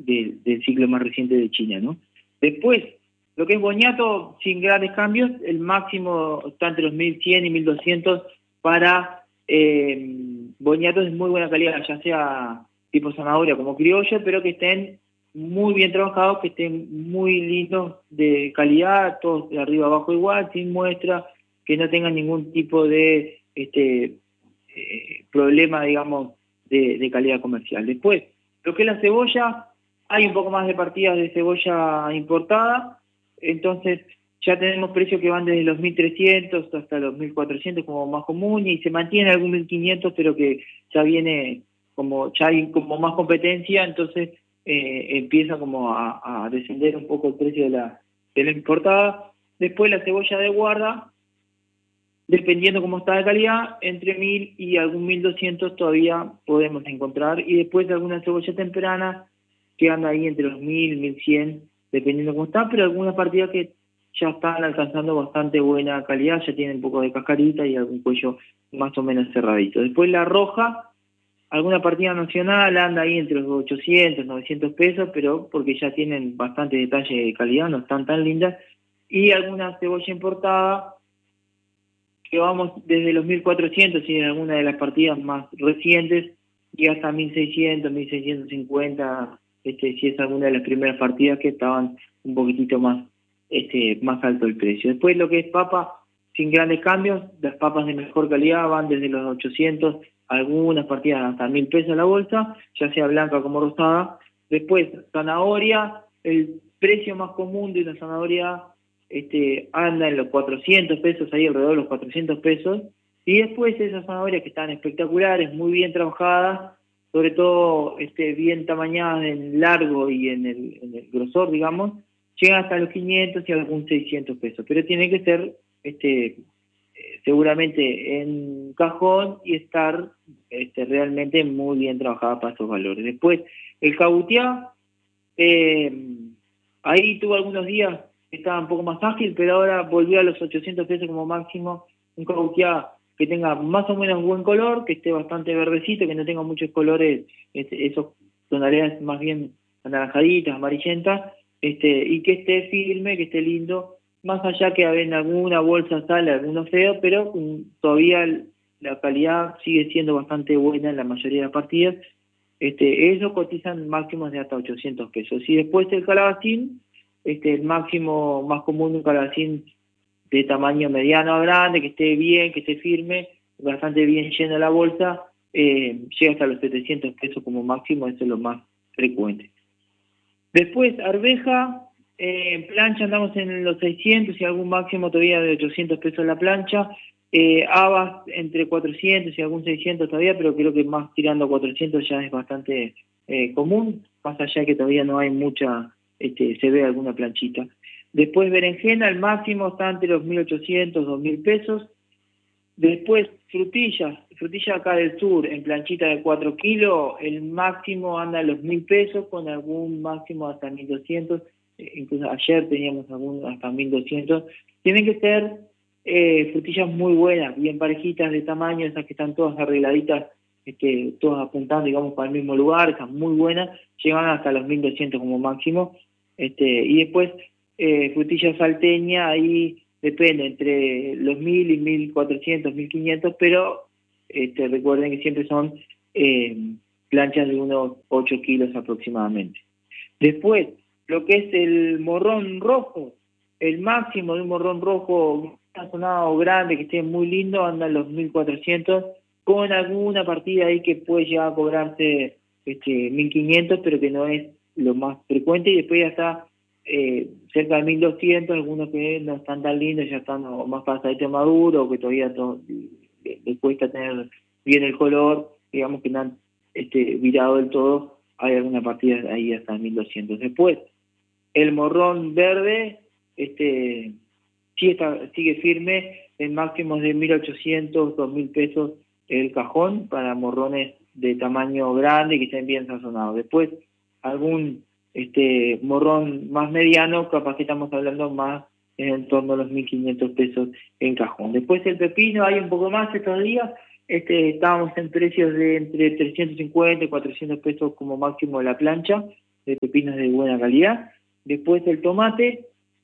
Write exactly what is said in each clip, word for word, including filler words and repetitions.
de, del ciclo más reciente de China, ¿no? Después, lo que es boniato, sin grandes cambios, el máximo está entre los mil cien y mil doscientos para eh, boniatos de muy buena calidad, ya sea tipo zanahoria como criollo, pero que estén muy bien trabajados, que estén muy lindos de calidad, todos de arriba abajo igual, sin muestra, que no tengan ningún tipo de este eh, problema, digamos, de, de calidad comercial. Después, lo que es la cebolla, hay un poco más de partidas de cebolla importada, entonces ya tenemos precios que van desde los mil trescientos hasta los mil cuatrocientos como más común, y se mantiene algún mil quinientos, pero que ya viene como, ya hay como más competencia, entonces eh, empieza como a, a descender un poco el precio de la, de la importada. Después la cebolla de guarda, dependiendo cómo está de calidad, entre mil y algún mil doscientos todavía podemos encontrar, y después alguna cebolla temprana que anda ahí entre los mil, mil cien, dependiendo cómo está, pero algunas partidas que ya están alcanzando bastante buena calidad, ya tienen un poco de cascarita y algún cuello más o menos cerradito. Después la roja, alguna partida nacional anda ahí entre los ochocientos, novecientos pesos, pero porque ya tienen bastante detalle de calidad, no están tan lindas, y alguna cebolla importada que vamos desde los mil cuatrocientos y en alguna de las partidas más recientes y hasta mil seiscientos, mil seiscientos cincuenta, este, si es alguna de las primeras partidas que estaban un poquitito más este más alto el precio. Después lo que es papa, sin grandes cambios, las papas de mejor calidad van desde los ochocientos, algunas partidas hasta mil pesos la bolsa, ya sea blanca como rosada. Después zanahoria, el precio más común de una zanahoria este anda en los cuatrocientos pesos, ahí alrededor de los cuatrocientos pesos, y después esas zanahorias que están espectaculares, muy bien trabajadas, sobre todo este bien tamañadas en largo y en el, en el grosor, digamos, llegan hasta los quinientos y algún seiscientos pesos, pero tiene que ser este seguramente en cajón y estar este, realmente muy bien trabajada para esos valores. Después, el cabutiá, eh, ahí tuvo algunos días que estaba un poco más ágil, pero ahora volvió a los ochocientos pesos como máximo, un cabutiá que tenga más o menos buen color, que esté bastante verdecito, que no tenga muchos colores, este, esos tonalidades más bien anaranjaditas, amarillentas, este, y que esté firme, que esté lindo, más allá que en alguna bolsa sale alguno feo, pero um, todavía la calidad sigue siendo bastante buena en la mayoría de las partidas. Este, ellos cotizan máximos de hasta ochocientos pesos. Y después el calabacín, este, el máximo más común de un calabacín de tamaño mediano a grande, que esté bien, que esté firme, bastante bien llena la bolsa, eh, llega hasta los setecientos pesos como máximo, eso es lo más frecuente. Después, arveja, eh, en plancha andamos en los seiscientos y algún máximo todavía de ochocientos pesos la plancha. Eh, habas entre cuatrocientos y algún seiscientos todavía, pero creo que más tirando a cuatrocientos ya es bastante eh, común, más allá que todavía no hay mucha, este, se ve alguna planchita. Después berenjena, el máximo está entre los mil ochocientos, dos mil pesos. Después frutillas, frutillas acá del sur, en planchita de cuatro kilos, el máximo anda a los mil pesos, con algún máximo hasta mil doscientos, incluso ayer teníamos algún hasta mil doscientos. Tienen que ser eh, frutillas muy buenas, bien parejitas de tamaño, esas que están todas arregladitas, este, todas apuntando, digamos, para el mismo lugar, esas muy buenas, llegan hasta los mil doscientos como máximo. Este, y después eh, frutillas salteña, ahí depende, entre los mil y mil cuatrocientos, mil quinientos, pero este, recuerden que siempre son eh, planchas de unos ocho kilos aproximadamente. Después, lo que es el morrón rojo, el máximo de un morrón rojo sazonado grande, que esté muy lindo, anda en los mil cuatrocientos, con alguna partida ahí que puede llegar a cobrarse este, mil quinientos, pero que no es lo más frecuente, y después ya está Eh, cerca de mil doscientos, algunos que no están tan lindos, ya están o más pasadito maduro, o que todavía to, le, le cuesta tener bien el color, digamos que no han este, virado del todo, hay alguna partida ahí hasta mil doscientos. Después, el morrón verde, este sí está, sigue firme, en máximos de mil ochocientos, dos mil pesos el cajón, para morrones de tamaño grande que estén bien sazonados. Después, algún este morrón más mediano, capaz que estamos hablando más en torno a los mil quinientos pesos en cajón. Después el pepino, hay un poco más estos días, este, estábamos en precios de entre trescientos cincuenta y cuatrocientos pesos como máximo de la plancha, de pepinos de buena calidad. Después el tomate,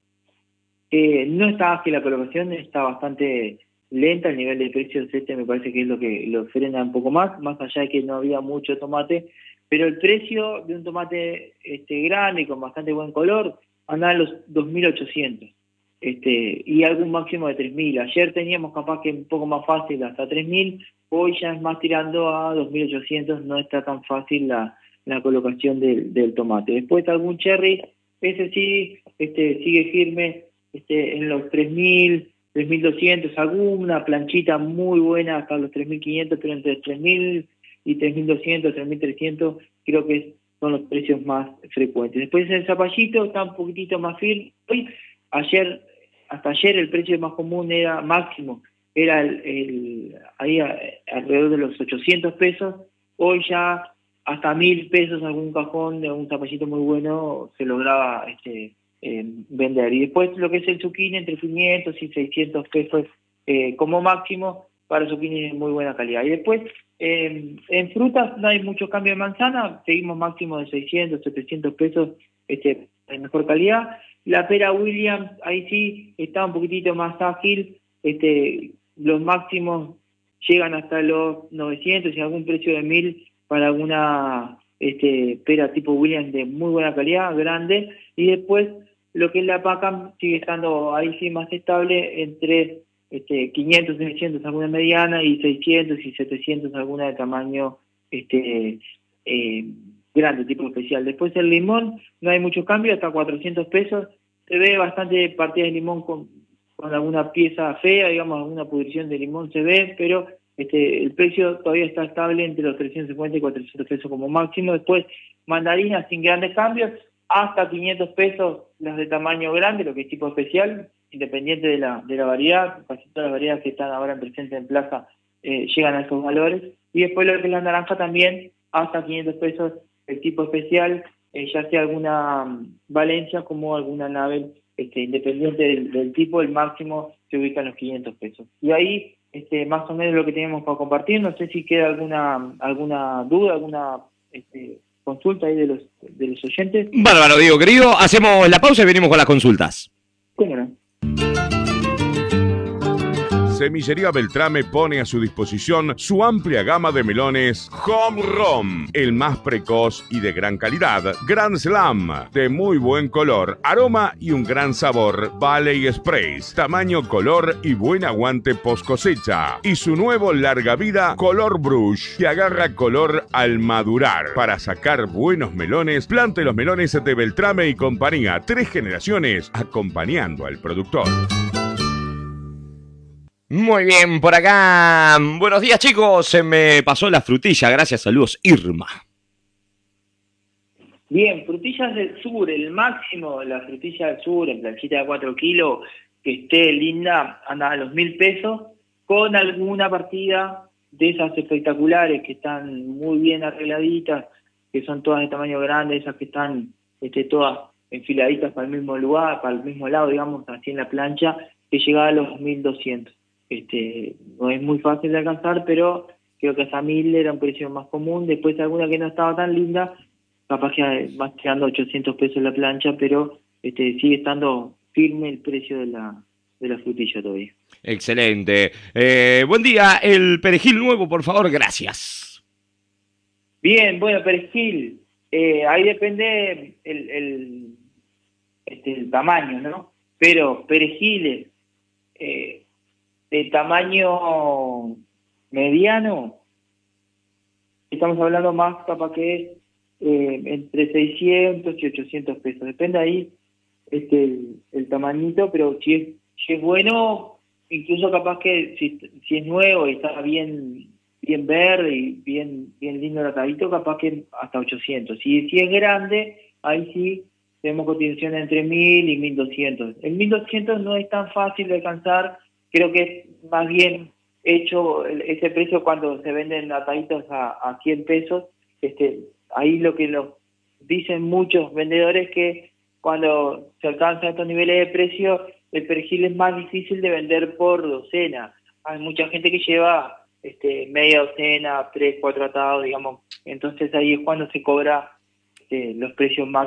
eh, no está ágil la colocación, está bastante lenta, el nivel de precios este me parece que es lo que lo frena un poco más, más allá de que no había mucho tomate, pero el precio de un tomate este grande con bastante buen color andaba en los dos mil ochocientos, este, y algún máximo de tres mil. Ayer teníamos capaz que un poco más fácil hasta tres mil, hoy ya es más tirando a dos mil ochocientos, no está tan fácil la, la colocación del, del tomate. Después algún cherry, ese sí este, sigue firme este, en los tres mil, tres mil doscientos, alguna planchita muy buena hasta los tres mil quinientos, pero entre tres mil y tres mil doscientos, tres mil trescientos creo que son los precios más frecuentes. Después el zapallito está un poquitito más firme. Hoy, ayer, hasta ayer el precio más común era máximo, era el, el ahí a, alrededor de los ochocientos pesos, hoy ya hasta mil pesos algún cajón de un zapallito muy bueno se lograba este, eh, vender. Y después lo que es el zucchini entre quinientos y seiscientos pesos eh, como máximo para zucchini de muy buena calidad. Y después eh, en frutas no hay mucho cambio de manzana, seguimos máximo de seiscientos, setecientos pesos este, de mejor calidad. La pera Williams, ahí sí está un poquitito más ágil, este, los máximos llegan hasta los novecientos y algún precio de mil para alguna este, pera tipo Williams de muy buena calidad, grande. Y después lo que es la Pacam sigue estando ahí sí más estable entre este, quinientos, seiscientos alguna mediana y seiscientos y setecientos alguna de tamaño este, eh, grande, tipo especial. Después el limón, no hay mucho cambio, hasta cuatrocientos pesos. Se ve bastante partida de limón con, con alguna pieza fea, digamos, alguna pudrición de limón se ve, pero este, el precio todavía está estable entre los trescientos cincuenta y cuatrocientos pesos como máximo. Después mandarinas sin grandes cambios, hasta quinientos pesos las de tamaño grande, lo que es tipo especial, independiente de la, de la variedad. Casi todas las variedades que están ahora presentes en plaza eh, llegan a esos valores. Y después lo que es la naranja también, hasta quinientos pesos el tipo especial, eh, ya sea alguna um, Valencia como alguna nave, este, independiente del, del tipo, el máximo se ubica en los quinientos pesos. Y ahí este, más o menos lo que tenemos para compartir. No sé si queda alguna alguna duda, alguna este, consulta ahí de los, de los oyentes. Bárbaro, Diego, querido. Hacemos la pausa y venimos con las consultas. ¿Cómo no? Semillería Beltrame pone a su disposición su amplia gama de melones Home Rom, el más precoz y de gran calidad, Grand Slam, de muy buen color, aroma y un gran sabor, Valley Sprays, tamaño, color y buen aguante post cosecha. Y su nuevo larga vida Color Brush, que agarra color al madurar. Para sacar buenos melones, plante los melones de Beltrame y compañía, tres generaciones acompañando al productor. Muy bien, por acá. Buenos días, chicos. Se me pasó la frutilla. Gracias, saludos, Irma. Bien, frutillas del sur, el máximo de la frutilla del sur, en planchita de cuatro kilos, que esté linda, anda a los mil pesos, con alguna partida de esas espectaculares que están muy bien arregladitas, que son todas de tamaño grande, esas que están este, todas enfiladitas para el mismo lugar, para el mismo lado, digamos, así en la plancha, que llega a los mil doscientos. Este, no es muy fácil de alcanzar, pero creo que hasta mil era un precio más común. Después alguna que no estaba tan linda, capaz que más tirando ochocientos pesos la plancha, pero este, sigue estando firme el precio de la, de la frutilla todavía. Excelente. Eh, buen día, el perejil nuevo, por favor, gracias. Bien, bueno, perejil, eh, ahí depende el, el, este, el tamaño, ¿no? Pero perejiles eh, de tamaño mediano, estamos hablando más capaz que eh, entre seiscientos y ochocientos pesos, depende ahí este el, el tamañito, pero si es, si es bueno, incluso capaz que si, si es nuevo y está bien bien verde y bien bien lindo tratadito, capaz que hasta ochocientos. Si, si es grande, ahí sí tenemos cotización entre mil y mil doscientos. El mil doscientos no es tan fácil de alcanzar, creo que es más bien hecho ese precio cuando se venden ataditos a, a cien pesos. Este, ahí lo que lo dicen muchos vendedores, que cuando se alcanzan estos niveles de precio, el perejil es más difícil de vender por docena. Hay mucha gente que lleva este, media docena, tres, cuatro atados, digamos. Entonces ahí es cuando se cobra este, los precios máximos